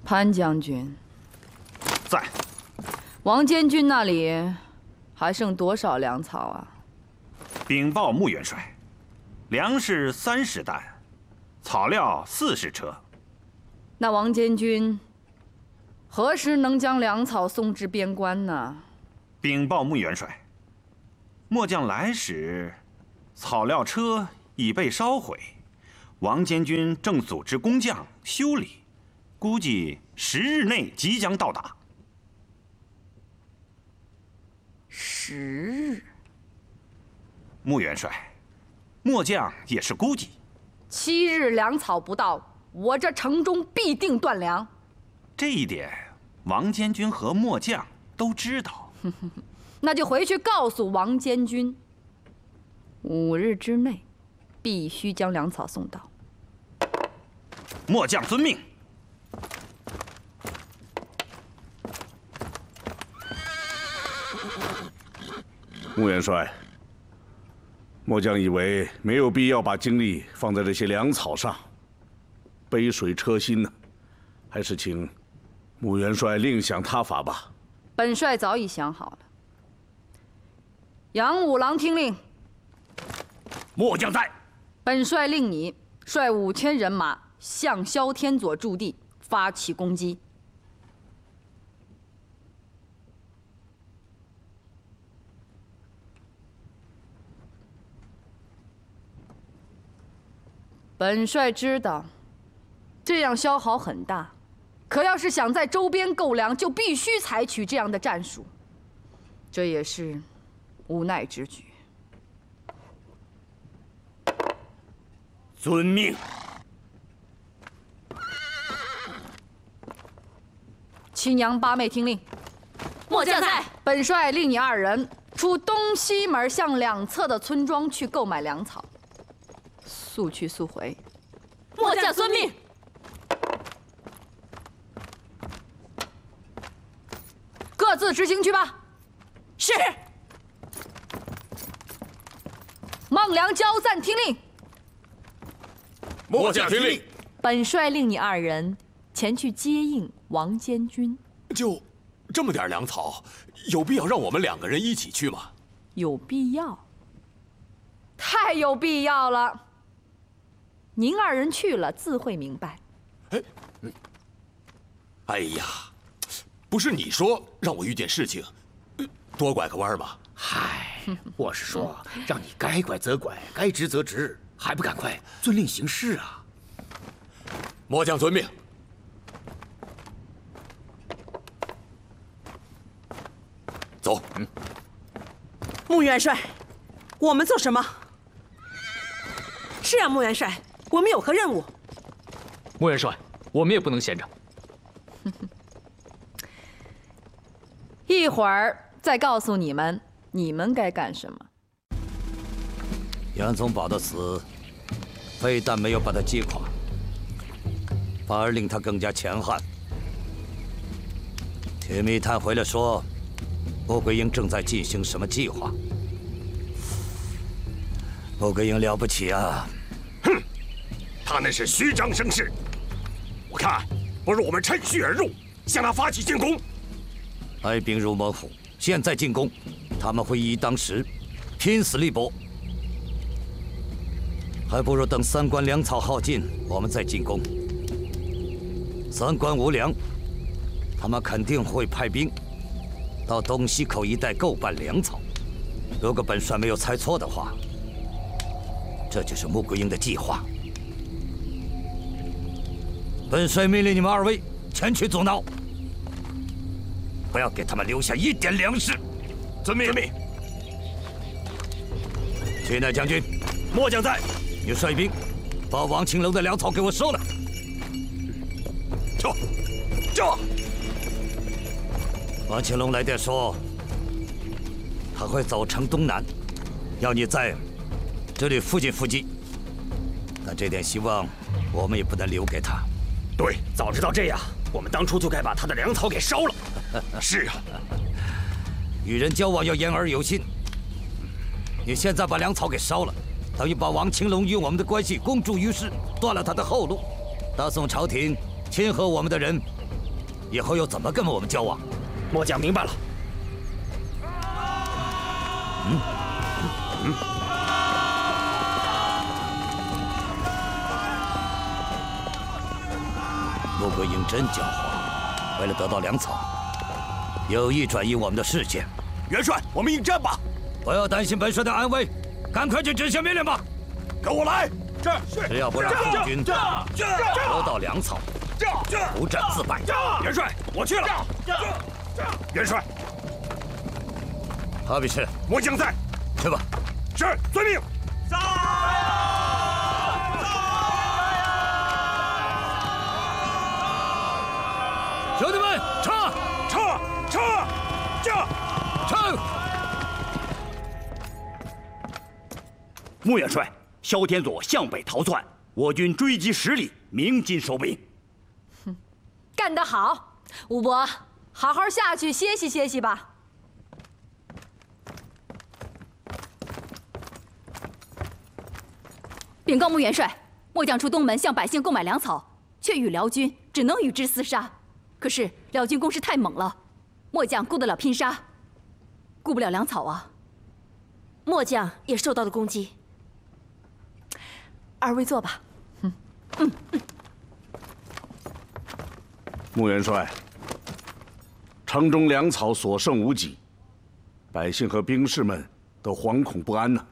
潘将军， 在。 王监军那里还剩多少粮草啊？ 禀报穆元帅，粮食30担，草料40车。 那王监军何时能将粮草送至边关呢？ 禀报穆元帅，末将来时，草料车已被烧毁，王监军正组织工匠修理，估计10日内即将到达。 10日。 穆元帅，末将也是估计。 7日粮草不到，我这城中必定断粮。 这一点，王监军和末将都知道。 那就回去告诉王监军，5日之内必须将粮草送到。 末将遵命。 穆元帅，末将以为没有必要把精力放在这些粮草上，杯水车薪呢，还是请穆元帅另想他法吧。 本帅早已想好了。杨五郎听令。 末将在。 本帅令你率5000人马向萧天佐驻地发起攻击。本帅知道，这样消耗很大，可要是想在周边购粮，就必须采取这样的战术，这也是无奈之举。 遵命。 七娘八妹听令。 末将在。 本帅令你2人出东西门向2侧的村庄去购买粮草。速去速回。 末将遵命。 各自执行去吧。 是。 孟良交赞听令。 末将听令。 本帅令你2人前去接应王监军。 就这么点粮草，有必要让我们2个人一起去吗？ 有必要。太有必要了。您2人去了，自会明白。 哎呀，不是你说让我遇见事情，多拐个弯吗？ 嗨，我是说，让你该拐则拐，该直则直，还不赶快遵令行事啊！ 末将遵命。走。 穆元帅，我们做什么？是啊，穆元帅，我们有何任务？ 穆元帅，我们也不能闲着。 一会儿再告诉你们，你们该干什么。 杨宗保的死，非但没有把他击垮，反而令他更加强悍。铁密探回来说，穆桂英正在进行什么计划？穆桂英了不起啊！ 哼，他那是虚张声势。我看，不如我们趁虚而入，向他发起进攻。 派兵入猛虎，现在进攻，他们会以一当十，拼死力搏。还不如等3关粮草耗尽，我们再进攻。3关无粮，他们肯定会派兵到东西口一带购办粮草。如果本帅没有猜错的话，这就是穆桂英的计划。本帅命令你们2位前去阻挠，不要给他们留下一点粮食。 遵命。 屈乃将军， 末将在。 你率兵把王青楼的粮草给我收了。 这。 王青龙来电说，他会走城东南，要你在这里附近伏击。但这点希望，我们也不能留给他。 对，早知道这样，我们当初就该把他的粮草给烧了。是啊， 与人交往要言而有信。你现在把粮草给烧了，等于把王青龙与我们的关系公诸于世，断了他的后路。大宋朝廷亲和我们的人， 以后又怎么跟我们交往？ 末将明白了。 陆桂英真狡猾，为了得到粮草，有意转移我们的视线。 元帅，我们应战吧！ 不要担心本帅的安危，赶快去执行命令吧！ 跟我来！ 只要不让共军得到粮草，不战自败。 元帅，我去了。元帅， 哈比士， 末将在。 去吧。 是，遵命。 兄弟们，撤！撤！ 穆元帅，萧天佐向北逃窜，我军追击10里，鸣金收兵。 干得好，武伯，好好下去歇息歇息吧。 禀告穆元帅，末将出东门向百姓购买粮草，却与辽军只能与之厮杀。可是辽军攻势太猛了，末将顾得了拼杀，顾不了粮草啊。 末将也受到了攻击。 二位坐吧。 穆元帅，城中粮草所剩无几，百姓和兵士们都惶恐不安呢。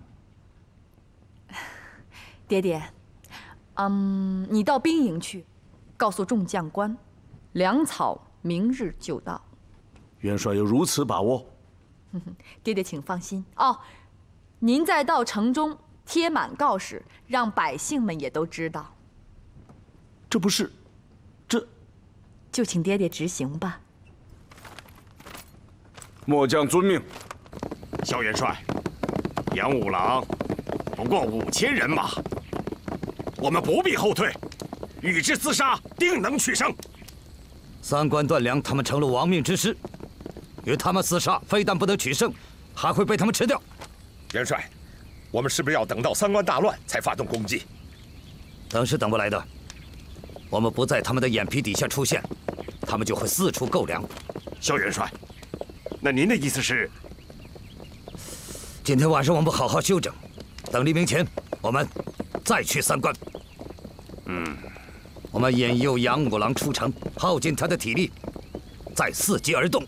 爹爹，你到兵营去，告诉众将官，粮草明日就到。 元帅有如此把握？ 爹爹请放心哦。您再到城中贴满告示，让百姓们也都知道。 这不是， 就请爹爹执行吧。 末将遵命。 萧元帅，杨五郎不过5000人马，我们不必后退，与之厮杀，定能取胜。 三关断粮，他们成了亡命之师，与他们厮杀，非但不能取胜，还会被他们吃掉。 元帅，我们是不是要等到三关大乱才发动攻击？ 等是等不来的。我们不在他们的眼皮底下出现，他们就会四处购粮。 萧元帅，那您的意思是？ 今天晚上我们好好休整，等黎明前，我们再去三关。我们引诱杨五郎出城，耗尽他的体力，再伺机而动。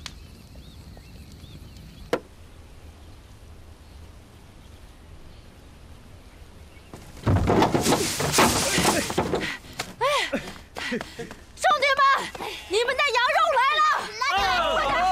兄弟们，你们的羊肉来了！来来，快点！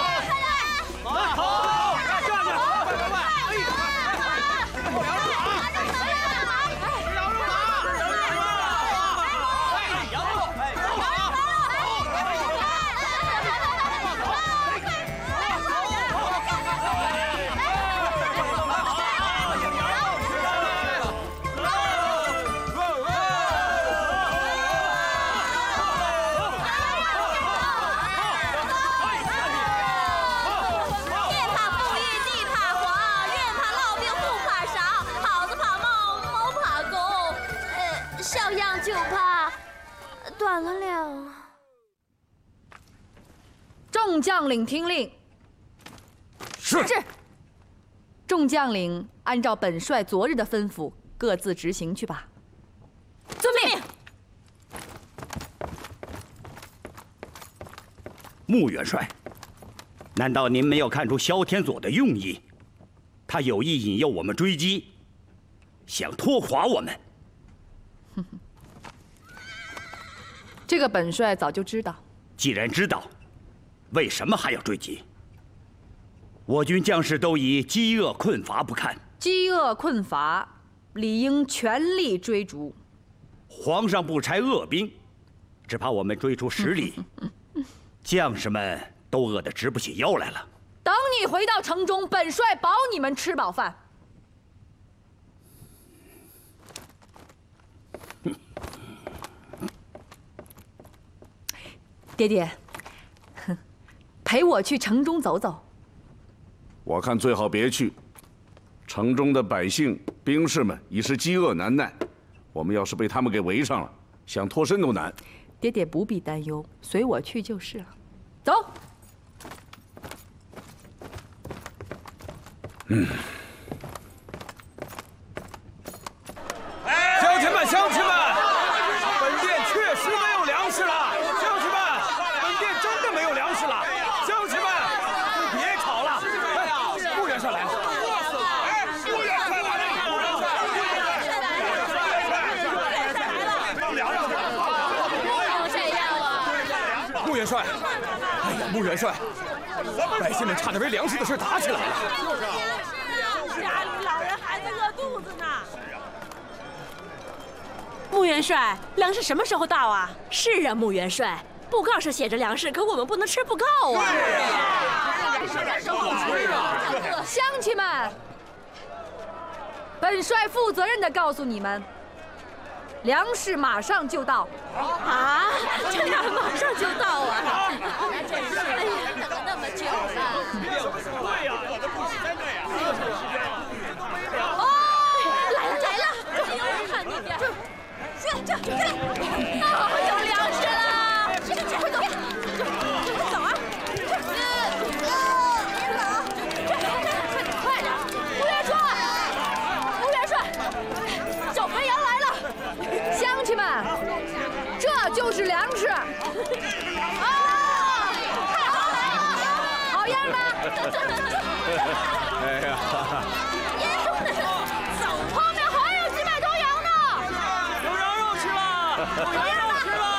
众将领听令。 是。 众将领按照本帅昨日的吩咐，各自执行去吧。 遵命。 穆元帅，难道您没有看出萧天佐的用意？他有意引诱我们追击，想拖垮我们。 这个本帅早就知道。 既然知道，为什么还要追击？我军将士都以饥饿困乏不堪， 饥饿困乏，理应全力追逐。 皇上不差恶兵，只怕我们追出10里，将士们都饿得直不起腰来了。 等你回到城中，本帅保你们吃饱饭。爹爹，陪我去城中走走。 我看最好别去，城中的百姓、兵士们已是饥饿难耐，我们要是被他们给围上了，想脱身都难。 爹爹不必担忧，随我去就是了。走。 乡亲们，乡亲们，本店确实没有粮食了。乡亲们，本店真的没有粮食了。乡亲们，别吵了。哎，穆元帅来了。哎，穆元帅来了。穆元帅，哎呀，穆元帅，百姓们差点为粮食的事打起来了。 就是啊，家里老人孩子饿肚子呢。穆元帅，粮食什么时候到啊？ 是啊，穆元帅，布告上写着粮食，可我们不能吃布告啊。 乡亲们，本帅负责任地告诉你们，粮食马上就到。 啊，这样马上就到啊！真是，哎呀，等了那么久了。 对呀， 哦，来了，看那边，这，有粮食了！快走，快走啊！快点，穆元帅，小肥羊来了！ 乡亲们，这就是粮食。啊，太好了，好样的！ 哎呀！ 后面还有几百头羊呢！ 有羊肉吃了，有羊肉吃了！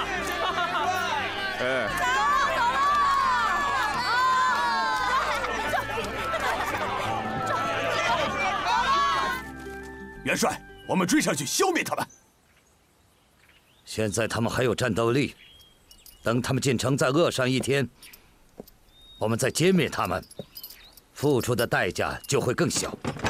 哎， 元帅，我们追上去消灭他们。 现在他们还有战斗力，等他们进城再饿上一天，我们再歼灭他们，付出的代价就会更小。